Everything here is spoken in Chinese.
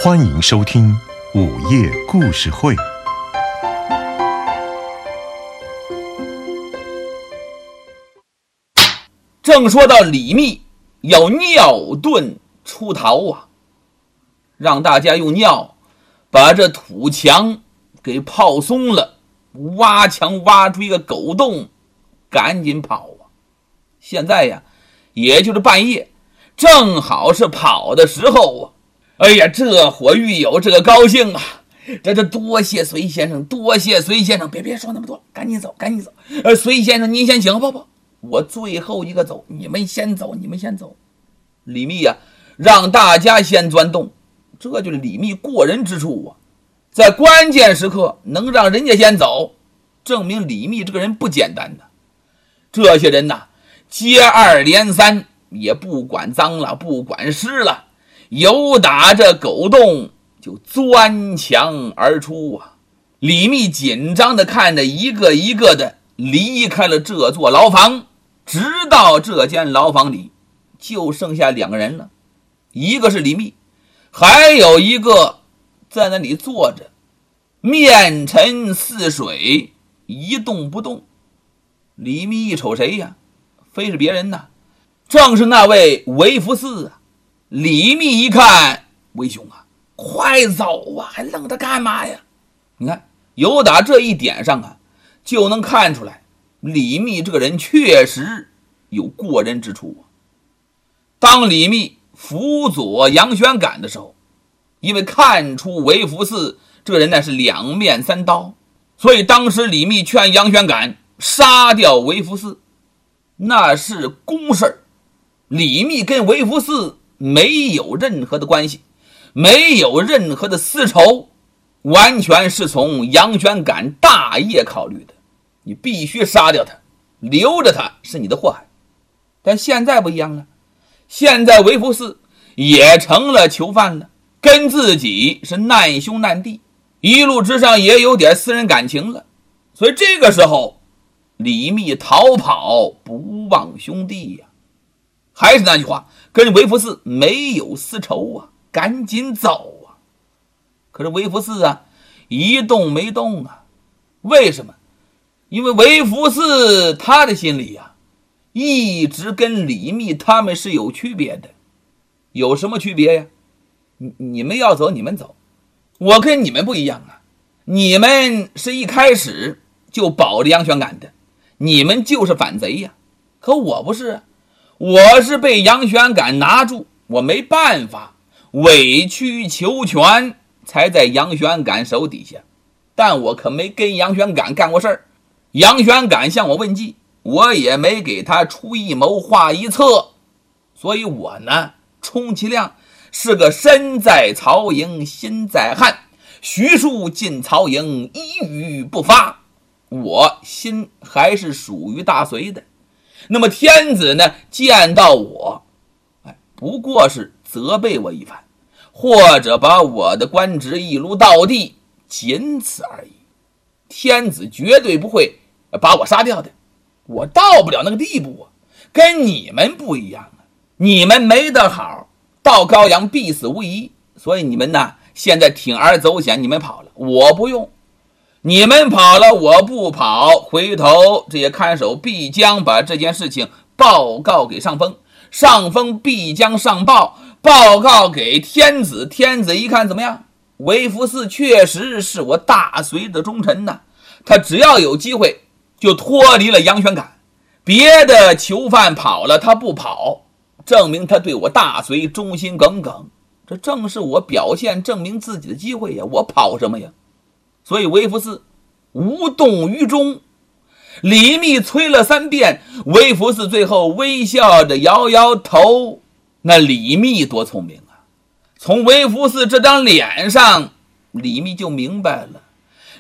欢迎收听午夜故事会。 正说到李密要尿遁出逃啊，让大家用尿把这土墙给泡松了，挖墙挖出一个狗洞，赶紧跑啊！现在呀，也就是半夜，正好是跑的时候啊！哎呀，这伙狱友这个高兴啊！这多谢隋先生，多谢隋先生，别说那么多，赶紧走，赶紧走。隋先生您先行，不，我最后一个走，你们先走，你们先走。李密呀，让大家先钻洞，这就是李密过人之处啊！在关键时刻能让人家先走，证明李密这个人不简单的。这些人呐，接二连三，也不管脏了，不管湿了，由打这狗洞就钻墙而出啊！李密紧张地看着一个一个的离开了这座牢房，直到这间牢房里就剩下两个人了，一个是李密，还有一个在那里坐着，面沉似水，一动不动。李密一瞅谁呀？非是别人呐，正是那位韦福嗣啊！李密一看，韦兄啊，快走啊，还愣着干嘛呀？你看，由打这一点上啊，就能看出来，李密这个人确实有过人之处啊。当李密辅佐杨玄感的时候，因为看出韦福嗣这个人呢是两面三刀，所以当时李密劝杨玄感杀掉韦福嗣，那是公事。李密跟韦福嗣没有任何的关系，没有任何的私仇，完全是从杨玄感大业考虑的。你必须杀掉他，留着他是你的祸害。但现在不一样了，现在韦福嗣也成了囚犯了，跟自己是难兄难弟，一路之上也有点私人感情了。所以这个时候李密逃跑不忘兄弟呀，还是那句话，跟韦福嗣没有私仇啊，赶紧走啊！可是韦福嗣啊，一动没动啊。为什么？因为韦福嗣他的心里啊，一直跟李密他们是有区别的。有什么区别呀？你们要走你们走，我跟你们不一样啊！你们是一开始就保着杨玄感的，你们就是反贼呀。可我不是啊，我是被杨玄感拿住，我没办法，委曲求全才在杨玄感手底下，但我可没跟杨玄感干过事儿。杨玄感向我问计，我也没给他出一谋划一策，所以我呢，充其量是个身在曹营心在汉，徐庶进曹营一语不发，我心还是属于大隋的。那么天子呢，见到我，不过是责备我一番，或者把我的官职一撸到地，仅此而已。天子绝对不会把我杀掉的，我到不了那个地步啊，跟你们不一样啊，你们没得好，到高阳必死无疑，所以你们呢，现在铤而走险，你们跑了，我不用。你们跑了，我不跑，回头这些看守必将把这件事情报告给上峰，上峰必将上报告给天子，天子一看怎么样？韦福嗣确实是我大隋的忠臣呐，他只要有机会就脱离了杨玄感，别的囚犯跑了他不跑，证明他对我大隋忠心耿耿，这正是我表现证明自己的机会呀，我跑什么呀？所以韦福嗣无动于衷，李密催了3遍，韦福嗣最后微笑着摇摇头。那李密多聪明啊，从韦福嗣这张脸上，李密就明白了，